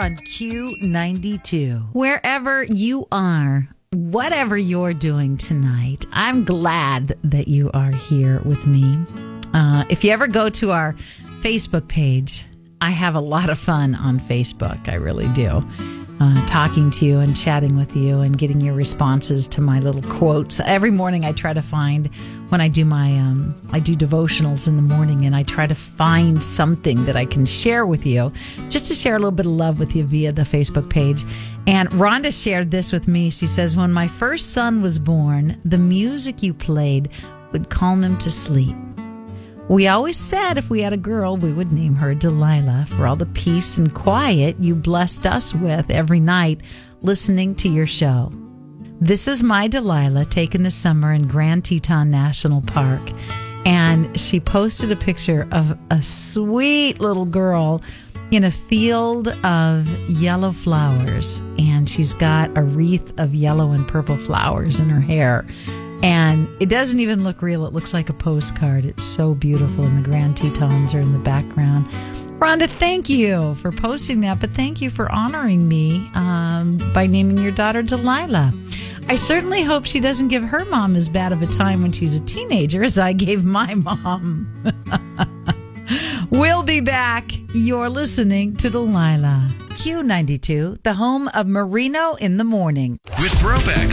on Q92. Wherever you are, whatever you're doing tonight, I'm glad that you are here with me. If you ever go to our Facebook page, I have a lot of fun on Facebook. I really do. Talking to you and chatting with you and getting your responses to my little quotes. Every morning I try to find, when I do my, I do devotionals in the morning, and I try to find something that I can share with you, just to share a little bit of love with you via the Facebook page. And Rhonda shared this with me. She says, when my first son was born, the music you played would calm him to sleep. We always said if we had a girl, we would name her Delilah for all the peace and quiet you blessed us with every night listening to your show. This is my Delilah taken this summer in Grand Teton National Park. And she posted a picture of a sweet little girl in a field of yellow flowers. And she's got a wreath of yellow and purple flowers in her hair. And it doesn't even look real. It looks like a postcard. It's so beautiful, and the Grand Tetons are in the background. Rhonda, thank you for posting that, but thank you for honoring me by naming your daughter Delilah. I certainly hope she doesn't give her mom as bad of a time when she's a teenager as I gave my mom. We'll be back. You're listening to Delilah. Q92, the home of Merino in the morning. With Throwbacks.